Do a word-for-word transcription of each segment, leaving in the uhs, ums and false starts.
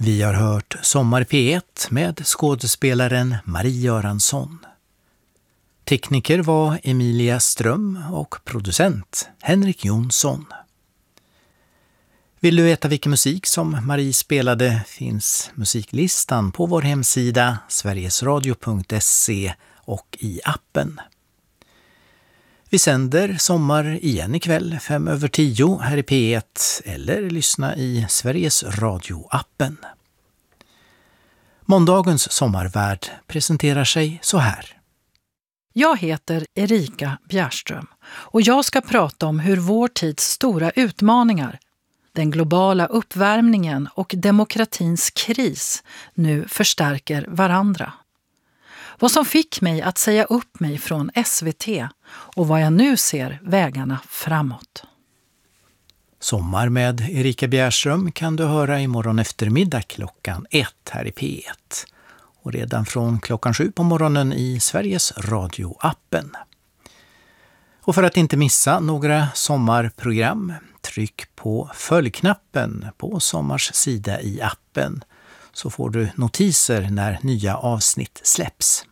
Vi har hört Sommar P ett med skådespelaren Marie Göransson. Tekniker var Emilia Ström och producent Henrik Jonsson. Vill du veta vilken musik som Marie spelade finns musiklistan på vår hemsida sverigesradio punkt se och i appen. Vi sänder sommar igen ikväll fem över tio här i P ett eller lyssna i Sveriges Radio-appen. Måndagens sommarvärld presenterar sig så här. Jag heter Erika Bjärström och jag ska prata om hur vår tids stora utmaningar, den globala uppvärmningen och demokratins kris nu förstärker varandra. Vad som fick mig att säga upp mig från S V T och vad jag nu ser vägarna framåt. Sommar med Erika Bjärström kan du höra imorgon eftermiddag klockan ett här i P ett. Och redan från klockan sju på morgonen i Sveriges Radio-appen. Och för att inte missa några sommarprogram, tryck på följknappen på Sommars sida i appen. Så får du notiser när nya avsnitt släpps.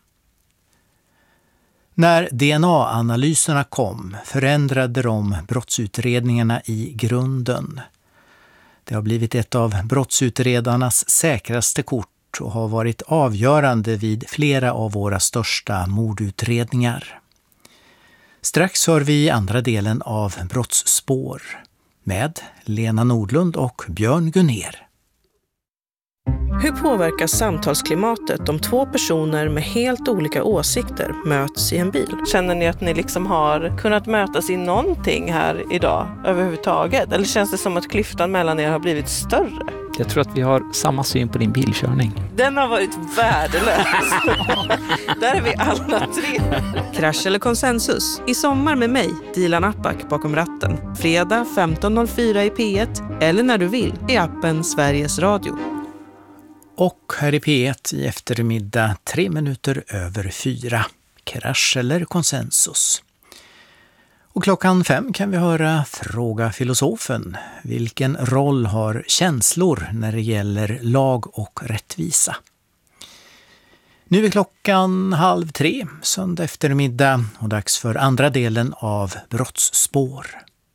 När D N A-analyserna kom förändrade de brottsutredningarna i grunden. Det har blivit ett av brottsutredarnas säkraste kort och har varit avgörande vid flera av våra största mordutredningar. Strax hör vi andra delen av Brottsspår med Lena Nordlund och Björn Gunnér. Hur påverkas samtalsklimatet om två personer med helt olika åsikter möts i en bil? Känner ni att ni liksom har kunnat mötas i någonting här idag överhuvudtaget? Eller känns det som att klyftan mellan er har blivit större? Jag tror att vi har samma syn på din bilkörning. Den har varit värdelös. Där är vi alla tre. Krasch eller konsensus? I sommar med mig, Dilan Apak bakom ratten. Fredag femton noll fyra i P ett eller när du vill i appen Sveriges Radio. Och här i P ett i eftermiddag tre minuter över fyra. Krasch eller konsensus. Och klockan fem kan vi höra Fråga filosofen. Vilken roll har känslor när det gäller lag och rättvisa? Nu är klockan halv tre, söndag eftermiddag och dags för andra delen av Brottsspår.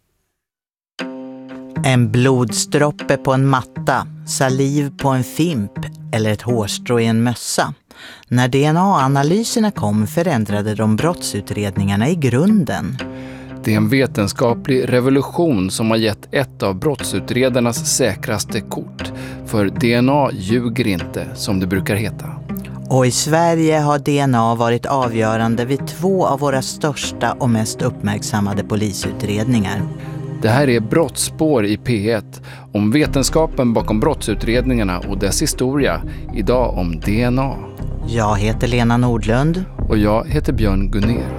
En blodsdroppe på en matta, saliv på en fimp eller ett hårstrå i en mössa. När D N A-analyserna kom förändrade de brottsutredningarna i grunden. Det är en vetenskaplig revolution som har gett ett av brottsutredarnas säkraste kort. För D N A ljuger inte, som det brukar heta. Och i Sverige har D N A varit avgörande vid två av våra största och mest uppmärksammade polisutredningar. Det här är Brottsspår i P ett om vetenskapen bakom brottsutredningarna och dess historia. Idag om D N A. Jag heter Lena Nordlund. Och jag heter Björn Gunnér.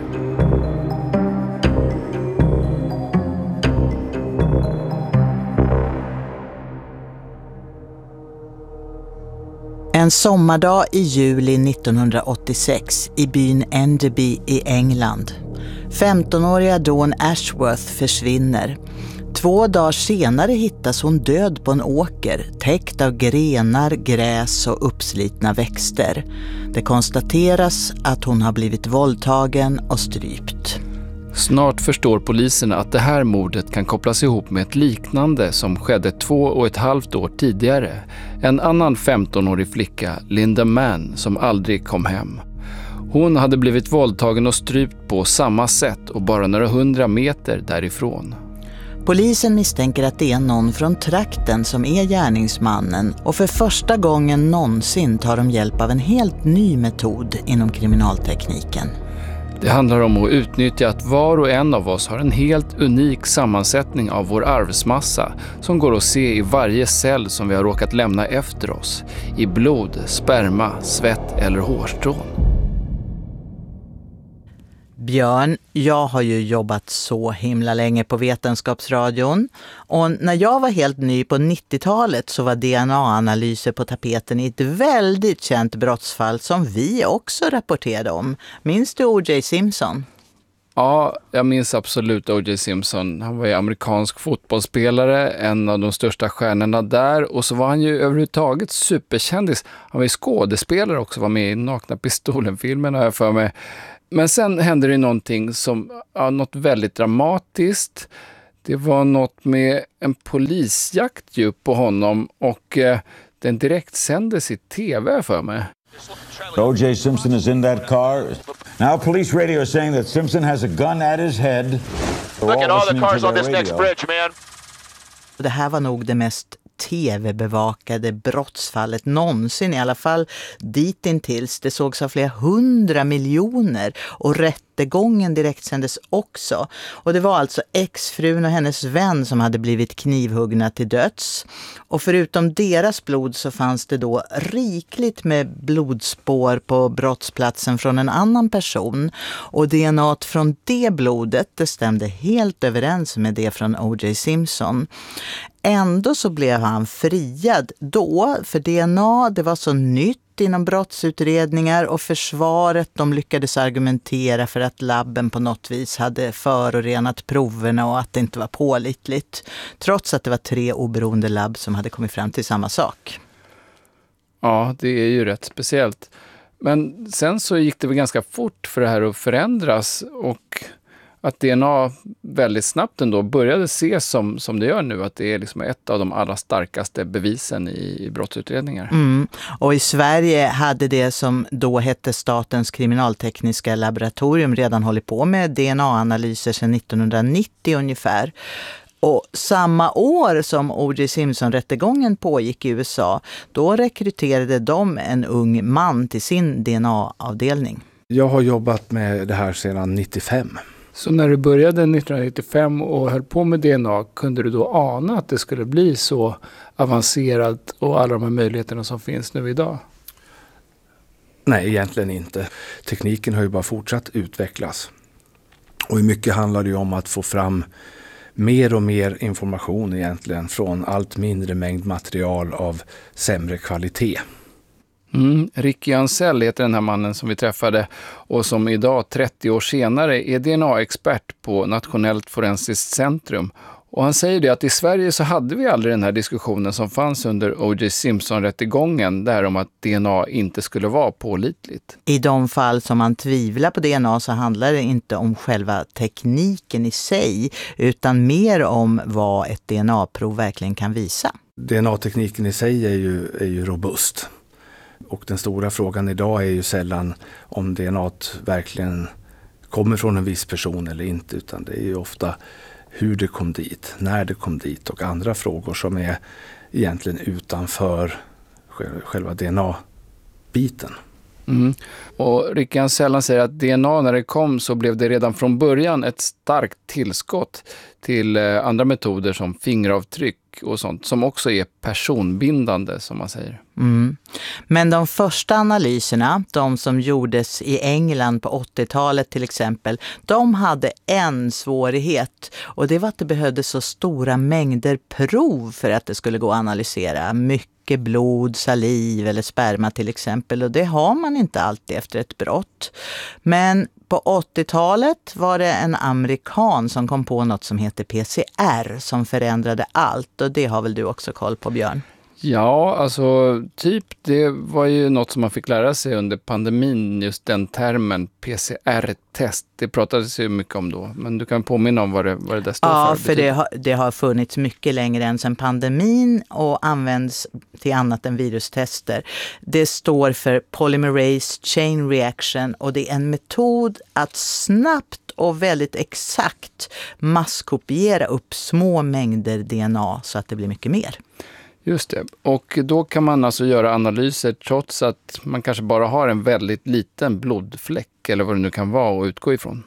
En sommardag i juli nittonhundraåttiosex i byn Enderby i England. femtonåriga Dawn Ashworth försvinner. Två dagar senare hittas hon död på en åker, täckt av grenar, gräs och uppslitna växter. Det konstateras att hon har blivit våldtagen och strypt. Snart förstår polisen att det här mordet kan kopplas ihop med ett liknande som skedde två och ett halvt år tidigare. En annan femtonårig flicka, Linda Mann, som aldrig kom hem. Hon hade blivit våldtagen och strypt på samma sätt och bara några hundra meter därifrån. Polisen misstänker att det är någon från trakten som är gärningsmannen och för första gången någonsin tar de hjälp av en helt ny metod inom kriminaltekniken. Det handlar om att utnyttja att var och en av oss har en helt unik sammansättning av vår arvsmassa som går att se i varje cell som vi har råkat lämna efter oss. I blod, sperma, svett eller hårstrån. Björn, jag har ju jobbat så himla länge på Vetenskapsradion och när jag var helt ny på nittiotalet så var D N A-analyser på tapeten i ett väldigt känt brottsfall som vi också rapporterade om. Minns du O J Simpson? Ja, jag minns absolut O J Simpson. Han var ju amerikansk fotbollsspelare, en av de största stjärnorna där. Och så var han ju överhuvudtaget superkändis. Han var ju skådespelare också, var med i Nakna Pistolen-filmen har jag för mig. Men sen hände det någonting som, ja, något väldigt dramatiskt. Det var något med en polisjakt ju på honom och eh, den direkt sändes i tv för mig. O J Simpson is in that car. Now police radio is saying that Simpson has a gun at his head. Look at all the cars on this next bridge, man. Det här var nog det mest tv-bevakade brottsfallet någonsin, i alla fall ditintills. Det sågs av flera hundra miljoner och rättegången direkt sändes också. Och det var alltså exfrun och hennes vän som hade blivit knivhuggna till döds. Och förutom deras blod så fanns det då rikligt med blodspår på brottsplatsen från en annan person. Och D N A från det blodet, det stämde helt överens med det från O J Simpson. Ändå så blev han friad då, för D N A det var så nytt inom brottsutredningar och försvaret de lyckades argumentera för att labben på något vis hade förorenat proverna och att det inte var pålitligt. Trots att det var tre oberoende labb som hade kommit fram till samma sak. Ja, det är ju rätt speciellt. Men sen så gick det väl ganska fort för det här att förändras och att D N A väldigt snabbt ändå började ses som, som det gör nu, att det är liksom ett av de allra starkaste bevisen i, i brottsutredningar. Mm. Och i Sverige hade det som då hette Statens kriminaltekniska laboratorium redan hållit på med D N A-analyser sedan nittonhundranittio ungefär. Och samma år som O J Simpson-rättegången pågick i U S A, då rekryterade de en ung man till sin D N A-avdelning. Jag har jobbat med det här sedan nittiofem. Så när du började nittonhundranittiofem och höll på med D N A, kunde du då ana att det skulle bli så avancerat och alla de här möjligheterna som finns nu idag? Nej, egentligen inte. Tekniken har ju bara fortsatt utvecklas. Och i mycket handlar det ju om att få fram mer och mer information egentligen från allt mindre mängd material av sämre kvalitet. Mm, Ricky Ansell heter den här mannen som vi träffade och som idag trettio år senare är D N A-expert på Nationellt forensiskt centrum. Och han säger det att i Sverige så hade vi aldrig den här diskussionen som fanns under O J Simpson-rättegången där om att D N A inte skulle vara pålitligt. I de fall som man tvivlar på D N A så handlar det inte om själva tekniken i sig utan mer om vad ett D N A-prov verkligen kan visa. D N A-tekniken i sig är ju, är ju robust. Och den stora frågan idag är ju sällan om D N A verkligen kommer från en viss person eller inte, utan det är ju ofta hur det kom dit, när det kom dit och andra frågor som är egentligen utanför själva D N A-biten. Mm. Och Rickard Sällan säger att D N A när det kom så blev det redan från början ett starkt tillskott till eh, andra metoder som fingeravtryck och sånt som också är personbindande som man säger. Mm. Men de första analyserna, de som gjordes i England på åttiotalet till exempel, de hade en svårighet och det var att det behövdes så stora mängder prov för att det skulle gå att analysera. Mycket blod, saliv eller sperma till exempel och det har man inte alltid efter ett brott. Men på åttiotalet var det en amerikan som kom på något som heter P C R som förändrade allt och det har väl du också koll på, Björn? Ja, alltså typ det var ju något som man fick lära sig under pandemin, just den termen P C R-test. Det pratades ju mycket om då, men du kan påminna om vad det, vad det där står ja, för. Ja, för det har, det har funnits mycket längre än sedan pandemin och används till annat än virustester. Det står för Polymerase Chain Reaction och det är en metod att snabbt och väldigt exakt masskopiera upp små mängder D N A så att det blir mycket mer. Just det. Och då kan man alltså göra analyser trots att man kanske bara har en väldigt liten blodfläck eller vad det nu kan vara att utgå ifrån.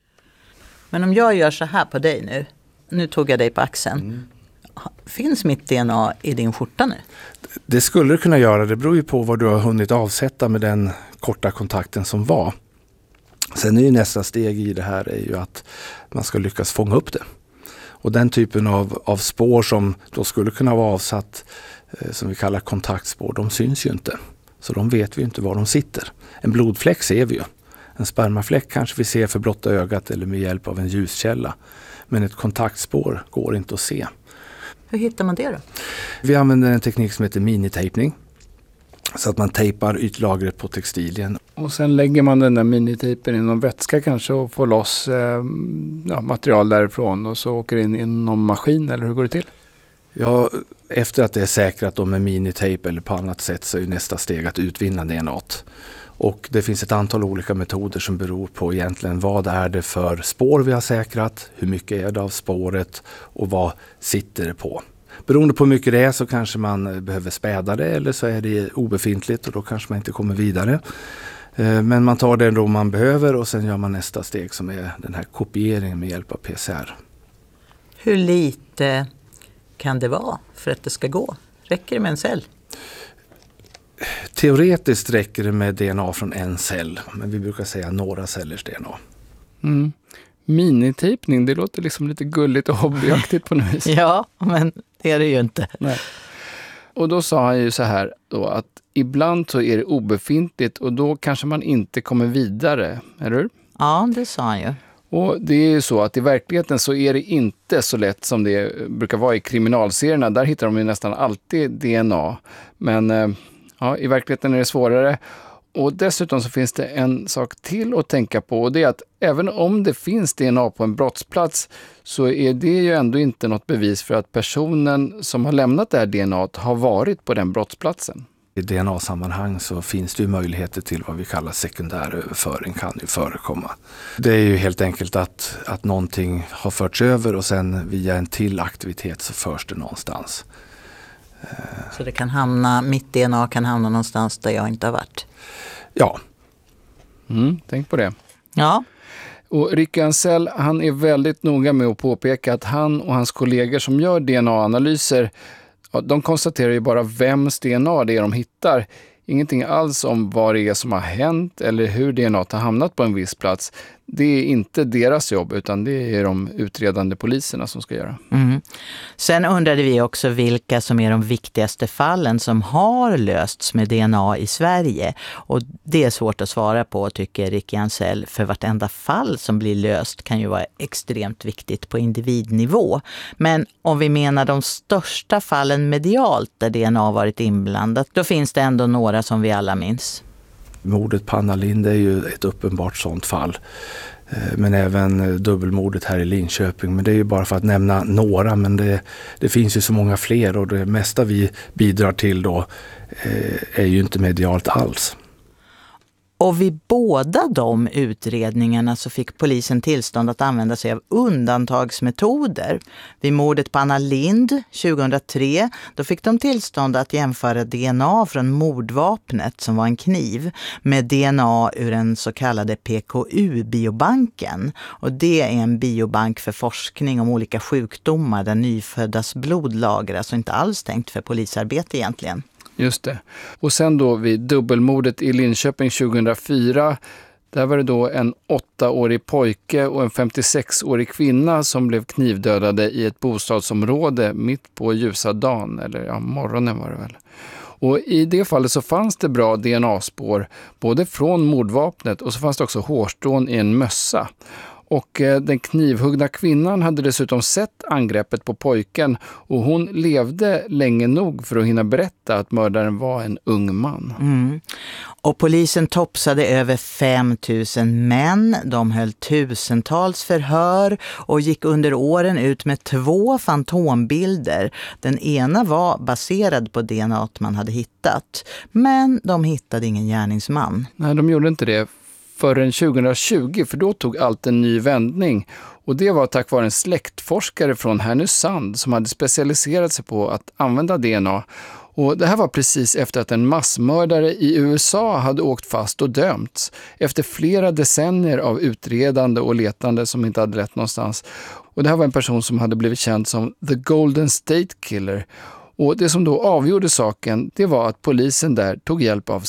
Men om jag gör så här på dig nu, nu tog jag dig på axeln. Mm. Finns mitt D N A i din skjorta nu? Det skulle du kunna göra. Det beror ju på vad du har hunnit avsätta med den korta kontakten som var. Sen är ju nästa steg i det här är ju att man ska lyckas fånga upp det. Och den typen av, av spår som då skulle kunna vara avsatt eh, som vi kallar kontaktspår, de syns ju inte. Så de vet vi inte var de sitter. En blodfläck ser vi ju. En spermafläck kanske vi ser för blotta ögat eller med hjälp av en ljuskälla. Men ett kontaktspår går inte att se. Hur hittar man det då? Vi använder en teknik som heter minitejpning. Så att man tejpar ytlagret på textilien. Och sen lägger man den där minitejpen i någon vätska kanske och får loss eh, ja, material därifrån och så åker det in i någon maskin, eller hur går det till? Ja, efter att det är säkrat då med minitejp eller på annat sätt så är ju nästa steg att utvinna D N A. Och det finns ett antal olika metoder som beror på egentligen vad är det för spår vi har säkrat, hur mycket är det av spåret och vad sitter det på. Beroende på hur mycket det är så kanske man behöver späda det eller så är det obefintligt och då kanske man inte kommer vidare. Men man tar det då man behöver och sen gör man nästa steg som är den här kopieringen med hjälp av P C R. Hur lite kan det vara för att det ska gå? Räcker det med en cell? Teoretiskt räcker det med D N A från en cell, men vi brukar säga några cellers D N A. Mm. Minitejpning, det låter liksom lite gulligt och hobbyaktigt på något vis. Ja, men det är det ju inte. Nej. Och då sa han ju så här då att ibland så är det obefintligt och då kanske man inte kommer vidare, eller hur? Ja, det sa han ju. Och det är ju så att i verkligheten så är det inte så lätt som det brukar vara i kriminalserierna. Där hittar de ju nästan alltid D N A. Men ja, i verkligheten är det svårare. Och dessutom så finns det en sak till att tänka på och det är att även om det finns D N A på en brottsplats så är det ju ändå inte något bevis för att personen som har lämnat det här D N A har varit på den brottsplatsen. I D N A-sammanhang så finns det ju möjligheter till vad vi kallar sekundäröverföring kan ju förekomma. Det är ju helt enkelt att, att någonting har förts över och sen via en till aktivitet så förs det någonstans. Så det kan hamna, mitt D N A kan hamna någonstans där jag inte har varit? Ja. Mm, tänk på det. Ja. Och Rick Ansell, han är väldigt noga med att påpeka att han och hans kollegor som gör D N A-analyser, ja, de konstaterar ju bara vems D N A det är de hittar. Ingenting alls om vad det är som har hänt eller hur D N A har hamnat på en viss plats. Det är inte deras jobb utan det är de utredande poliserna som ska göra. Mm. Sen undrade vi också vilka som är de viktigaste fallen som har lösts med D N A i Sverige. Och det är svårt att svara på, tycker Rick Ansell, för vartenda fall som blir löst kan ju vara extremt viktigt på individnivå. Men om vi menar de största fallen medialt där D N A varit inblandat, då finns det ändå några som vi alla minns. Mordet på Anna Lindh är ju ett uppenbart sådant fall. Men även dubbelmordet här i Linköping. Men det är ju bara för att nämna några. Men det, det finns ju så många fler och det mesta vi bidrar till då är ju inte medialt alls. Och vid båda de utredningarna så fick polisen tillstånd att använda sig av undantagsmetoder. Vid mordet på Anna Lindh tjugohundratre då fick de tillstånd att jämföra D N A från mordvapnet som var en kniv med D N A ur den så kallade P K U-biobanken. Och det är en biobank för forskning om olika sjukdomar där nyföddas blod lagras och inte alls tänkt för polisarbete egentligen. Just det. Och sen då vid dubbelmordet i Linköping tjugohundrafyra, där var det då en åttaårig pojke och en femtiosexårig kvinna som blev knivdödade i ett bostadsområde mitt på ljusa dagen, eller ja, morgonen var det väl. Och i det fallet så fanns det bra D N A-spår både från mordvapnet och så fanns det också hårstrån i en mössa. Och eh, den knivhuggna kvinnan hade dessutom sett angreppet på pojken och hon levde länge nog för att hinna berätta att mördaren var en ung man. Mm. Och polisen topsade över fem tusen män, de höll tusentals förhör och gick under åren ut med två fantombilder. Den ena var baserad på D N A man hade hittat, men de hittade ingen gärningsman. Nej, de gjorde inte det förrän tjugohundratjugo, för då tog allt en ny vändning. Och det var tack vare en släktforskare från Härnösand som hade specialiserat sig på att använda D N A. Och det här var precis efter att en massmördare i U S A hade åkt fast och dömts. Efter flera decennier av utredande och letande som inte hade lett någonstans. Och det här var en person som hade blivit känd som The Golden State Killer. Och det som då avgjorde saken, det var att polisen där tog hjälp av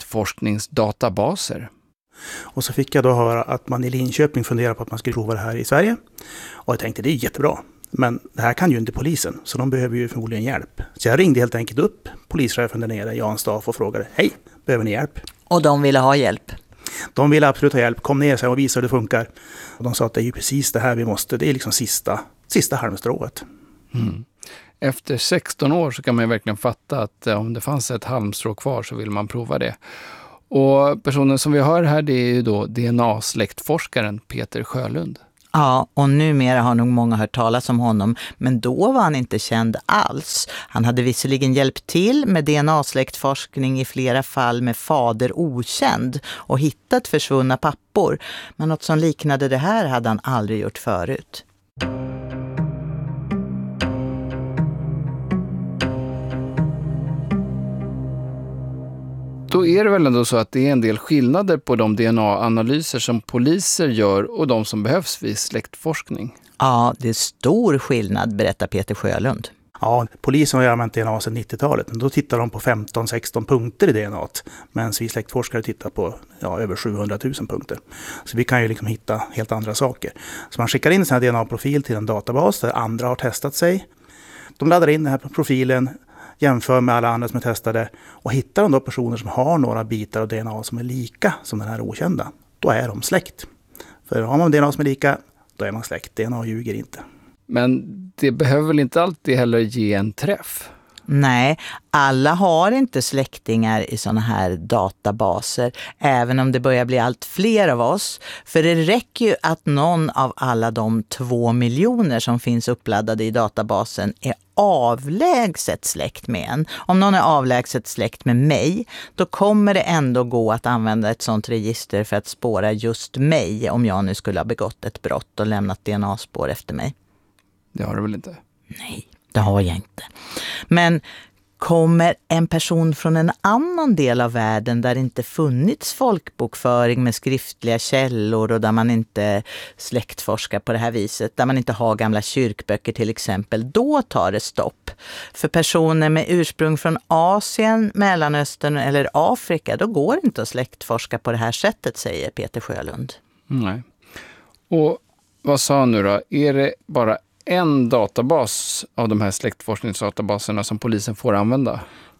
släktforskningsdatabaser. Och så fick jag då höra att man i Linköping funderade på att man skulle prova det här i Sverige. Och jag tänkte det är jättebra. Men det här kan ju inte polisen, så de behöver ju förmodligen hjälp. Så jag ringde helt enkelt upp polischefen där nere, Jan Staff, och frågade: hej, behöver ni hjälp? Och de ville ha hjälp? De ville absolut ha hjälp, kom ner och visa hur det funkar. Och de sa att det är ju precis det här vi måste, det är liksom sista, sista halmstrået. Mm. Efter sexton år så kan man ju verkligen fatta att om det fanns ett halmstrå kvar så vill man prova det. Och personen som vi hör här, det är ju då D N A-släktforskaren Peter Sjölund. Ja, och numera har nog många hört talas om honom, men då var han inte känd alls. Han hade visserligen hjälpt till med D N A-släktforskning i flera fall med fader okänd och hittat försvunna pappor, men något som liknade det här hade han aldrig gjort förut. Då är det väl ändå så att det är en del skillnader på de D N A-analyser som poliser gör och de som behövs vid släktforskning. Ja, det är stor skillnad, berättar Peter Sjölund. Ja, polisen har använt D N A sedan nittiotalet. Då tittar de på femton sexton punkter i D N A. Medan vi släktforskare tittar på ja, över sjuhundratusen punkter. Så vi kan ju liksom hitta helt andra saker. Så man skickar in sin D N A-profil till en databas där andra har testat sig. De laddar in den här profilen, jämför med alla andra som är testade och hittar de då personer som har några bitar av D N A som är lika som den här okända, då är de släkt. För har man D N A som är lika, då är man släkt. D N A ljuger inte. Men det behöver väl inte alltid heller ge en träff? Nej, alla har inte släktingar i såna här databaser, även om det börjar bli allt fler av oss. För det räcker ju att någon av alla de två miljoner som finns uppladdade i databasen är avlägset släkt med en. Om någon är avlägset släkt med mig, då kommer det ändå gå att använda ett sånt register för att spåra just mig om jag nu skulle ha begått ett brott och lämnat D N A-spår efter mig. Det har du väl inte? Nej, det har jag inte. Men kommer en person från en annan del av världen där det inte funnits folkbokföring med skriftliga källor och där man inte släktforskar på det här viset, där man inte har gamla kyrkböcker till exempel, då tar det stopp. För personer med ursprung från Asien, Mellanöstern eller Afrika, då går det inte att släktforska på det här sättet, säger Peter Sjölund. Nej. Och vad sa han nu då? Är det bara en databas av de här släktforskningsdatabaserna som polisen får använda?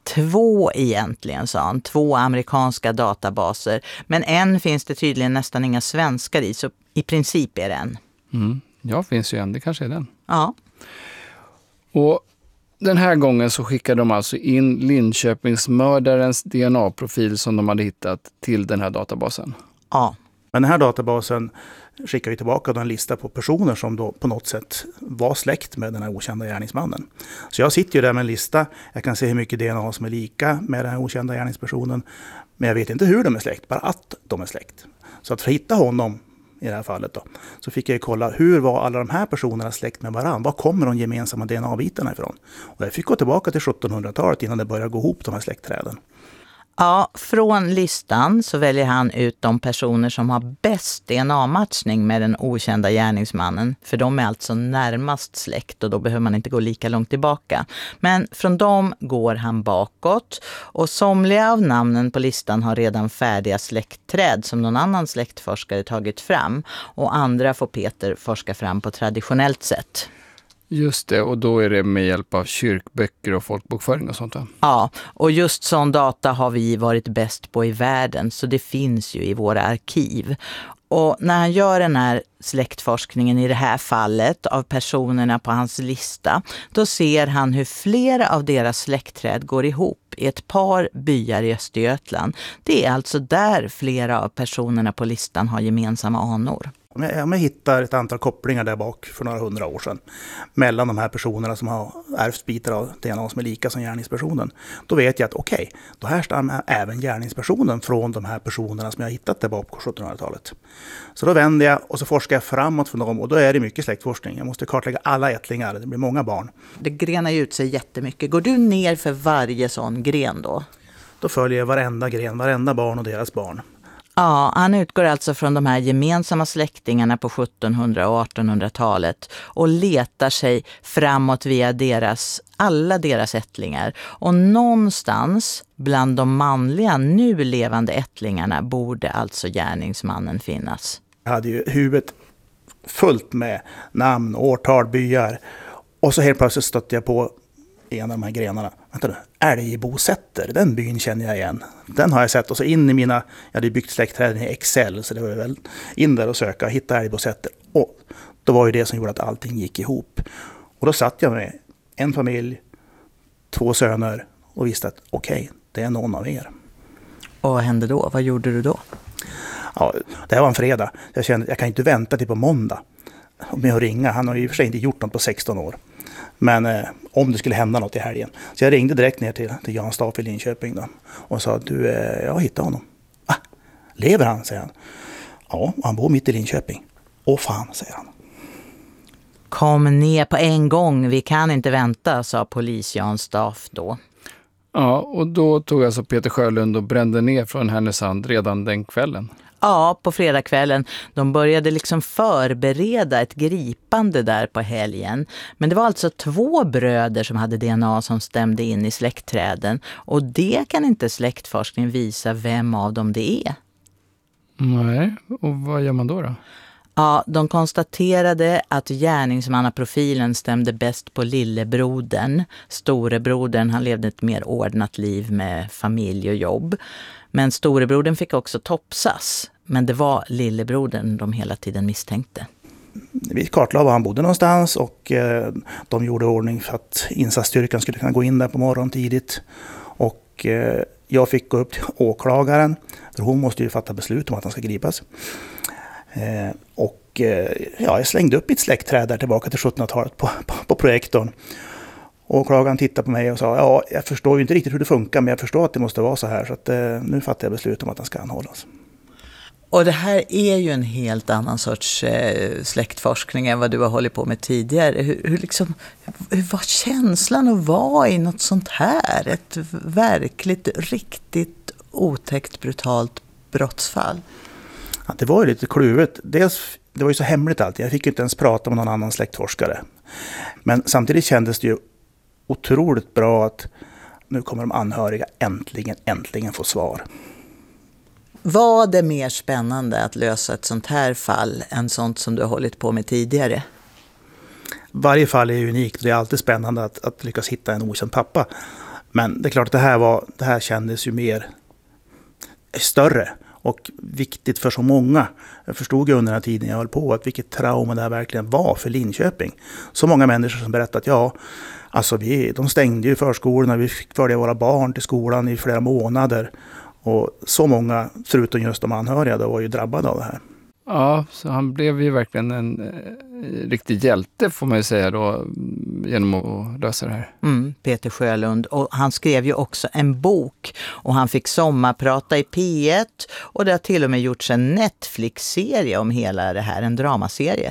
Två egentligen, sa han. Två amerikanska databaser. Men en finns det tydligen nästan inga svenskar i, så i princip är det en. Mm. Ja, finns ju en. Det kanske är den. Ja. Och den här gången så skickade de alltså in Linköpingsmördarens D N A-profil som de hade hittat till den här databasen. Ja. Men den här databasen skickar vi tillbaka en lista på personer som då på något sätt var släkt med den här okända gärningsmannen. Så jag sitter ju där med en lista. Jag kan se hur mycket D N A som är lika med den här okända gärningspersonen. Men jag vet inte hur de är släkt, bara att de är släkt. Så att för att hitta honom i det här fallet då, så fick jag ju kolla hur var alla de här personerna släkt med varandra. Var kommer de gemensamma D N A-bitarna ifrån? Och jag fick gå tillbaka till sjuttonhundratalet innan det började gå ihop de här släktträden. Ja, från listan så väljer han ut de personer som har bäst D N A-matchning med den okända gärningsmannen. För de är alltså närmast släkt och då behöver man inte gå lika långt tillbaka. Men från dem går han bakåt och somliga av namnen på listan har redan färdiga släktträd som någon annan släktforskare tagit fram. Och andra får Peter forska fram på traditionellt sätt. Just det, och då är det med hjälp av kyrkböcker och folkbokföring och sånt där. Ja, och just sån data har vi varit bäst på i världen, så det finns ju i våra arkiv. Och när han gör den här släktforskningen i det här fallet av personerna på hans lista, då ser han hur flera av deras släktträd går ihop i ett par byar i Östergötland. Det är alltså där flera av personerna på listan har gemensamma anor. Om jag, om jag hittar ett antal kopplingar där bak för några hundra år sedan mellan de här personerna som har ärvt bitar av D N A som är lika som gärningspersonen, då vet jag att okej, okay, då härstammar även gärningspersonen från de här personerna som jag har hittat där bak på sjuttonhundratalet. Så då vänder jag och så forskar jag framåt från dem och då är det mycket släktforskning. Jag måste kartlägga alla ättlingar, det blir många barn. Det grenar ju ut sig jättemycket. Går du ner för varje sån gren då? Då följer jag varenda gren, varenda barn och deras barn. Ja, han utgår alltså från de här gemensamma släktingarna på sjuttonhundra- och artonhundratalet och letar sig framåt via deras, alla deras ättlingar. Och någonstans bland de manliga nu levande ättlingarna borde alltså gärningsmannen finnas. Jag hade ju huvudet fullt med namn, årtal, byar. Och så helt plötsligt stötte jag på i en av de här grenarna. Vänta nu, älgbosätter, den byn känner jag igen. Den har jag sett. Och så in i mina, jag hade byggt släktträden i Excel, så det var väl in där och söka och hitta älgbosätter. Och då var ju det som gjorde att allting gick ihop. Och då satt jag med en familj, två söner och visste att okej, okay, det är någon av er. Och vad hände då? Vad gjorde du då? Ja, det här var en fredag. Jag kände att jag kan inte vänta till på måndag med att ringa. Han har ju för sig inte gjort något på sexton år. Men eh, om det skulle hända något i helgen. Så jag ringde direkt ner till, till Jan Staff i Linköping då, och sa att du, eh, jag hittar honom. Ah, lever han, säger han. Ja, han bor mitt i Linköping. Åh fan, säger han. Kom ner på en gång, vi kan inte vänta, sa polis Jan Staff då. Ja, och då tog alltså Peter Sjölund och brände ner från Härnösand redan den kvällen. Ja, på fredagskvällen. De började liksom förbereda ett gripande där på helgen. Men det var alltså två bröder som hade D N A som stämde in i släktträden. Och det kan inte släktforskning visa vem av dem det är. Nej, och vad gör man då då? Ja, de konstaterade att gärningsmannaprofilen stämde bäst på lillebrodern. Storebrodern, han levde ett mer ordnat liv med familj och jobb. Men storebrodern fick också topsas. Men det var lillebrodern de hela tiden misstänkte. Vi kartlade var han bodde någonstans och eh, de gjorde ordning för att insatsstyrkan skulle kunna gå in där på morgonen tidigt. Och eh, jag fick gå upp till åklagaren, för hon måste ju fatta beslut om att han ska gripas. Eh, och eh, ja, jag slängde upp ett släktträd där tillbaka till sjuttonhundratalet på, på, på projektorn. Åklagaren tittade på mig och sa, ja, jag förstår ju inte riktigt hur det funkar, men jag förstår att det måste vara så här, så att, eh, nu fattar jag beslut om att han ska anhållas. Och det här är ju en helt annan sorts eh, släktforskning än vad du har hållit på med tidigare. Hur, hur, liksom, hur var känslan att vara i något sånt här? Ett verkligt, riktigt otäckt, brutalt brottsfall. Ja, det var ju lite kluvet. Dels, det var ju så hemligt alltid. Jag fick ju inte ens prata med någon annan släktforskare. Men samtidigt kändes det ju otroligt bra att nu kommer de anhöriga äntligen, äntligen få svar. Var det mer spännande att lösa ett sånt här fall än sånt som du har hållit på med tidigare? Varje fall är unikt. Det är alltid spännande att, att lyckas hitta en okänd pappa. Men det är klart att det här, var, det här kändes ju mer större och viktigt för så många. Jag förstod ju under den här tiden jag höll på att vilket trauma det här verkligen var för Linköping. Så många människor som berättat att ja, alltså vi, de stängde ju förskolorna, vi fick följa våra barn till skolan i flera månader. Och så många, förutom just de anhöriga, då var ju drabbade av det här. Ja, så han blev ju verkligen en eh, riktig hjälte får man ju säga då, genom att lösa det här. Mm, Peter Sjölund. Och han skrev ju också en bok och han fick sommarprata i P ett och det har till och med gjorts en Netflix-serie om hela det här, en dramaserie.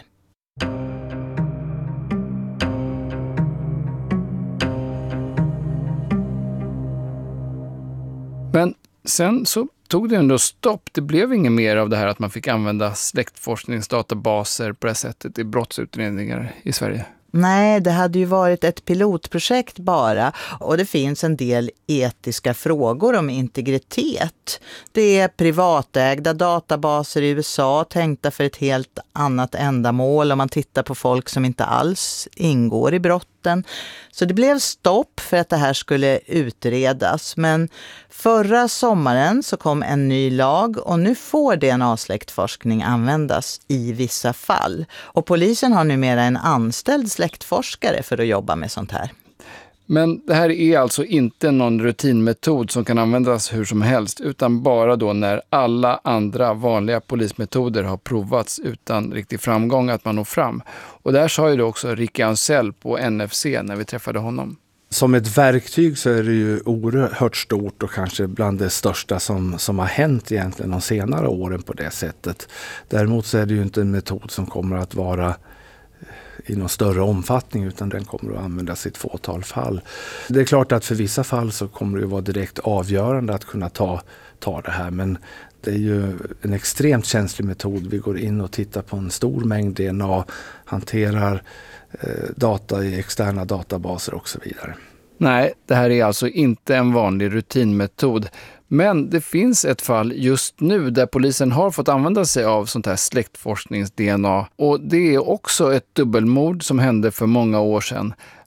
Men sen så tog det ändå stopp. Det blev inget mer av det här att man fick använda släktforskningsdatabaser på det här sättet i brottsutredningar i Sverige. Nej, det hade ju varit ett pilotprojekt bara och det finns en del etiska frågor om integritet. Det är privatägda databaser i U S A tänkta för ett helt annat ändamål om man tittar på folk som inte alls ingår i brotten. Så det blev stopp för att det här skulle utredas, men förra sommaren så kom en ny lag och nu får D N A-släktforskning användas i vissa fall. Och polisen har numera en anställd släktforskare för att jobba med sånt här. Men det här är alltså inte någon rutinmetod som kan användas hur som helst, utan bara då när alla andra vanliga polismetoder har provats utan riktig framgång att man når fram. Och där sa ju då också Ricky Ansell på N F C när vi träffade honom. Som ett verktyg så är det ju oerhört stort och kanske bland det största som, som har hänt egentligen de senare åren på det sättet. Däremot så är det ju inte en metod som kommer att vara i någon större omfattning utan den kommer att användas i ett fåtal fall. Det är klart att för vissa fall så kommer det att vara direkt avgörande att kunna ta, ta det här, men det är ju en extremt känslig metod. Vi går in och tittar på en stor mängd D N A, hanterar eh, data i externa databaser och så vidare. Nej, det här är alltså inte en vanlig rutinmetod. Men det finns ett fall just nu där polisen har fått använda sig av sånt här släktforsknings-D N A. Och det är också ett dubbelmord som hände för många år sedan.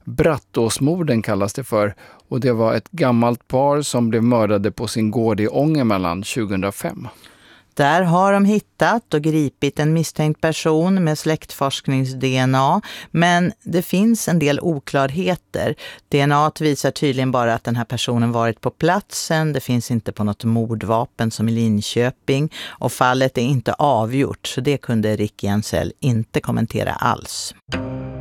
Brattåsmorden kallas det för, och det var ett gammalt par som blev mördade på sin gård i Ångermanland tjugohundrafem. Där har de hittat och gripit en misstänkt person med släktforsknings-D N A, men det finns en del oklarheter. D N A visar tydligen bara att den här personen varit på platsen, det finns inte på något mordvapen som i Linköping och fallet är inte avgjort, så det kunde Rick Jensell inte kommentera alls.